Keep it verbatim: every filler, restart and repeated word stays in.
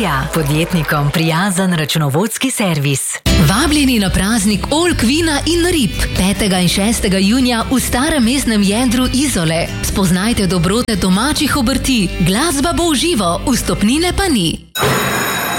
Ilija, podjetnikom prijazen računovodski servis. Vabljeni na praznik oljk, vina in rib petega in šestega junija v starem mestnem jedru Izole. Spoznajte dobrote domačih obrti, glasba bo v živo, vstopnine pa ni.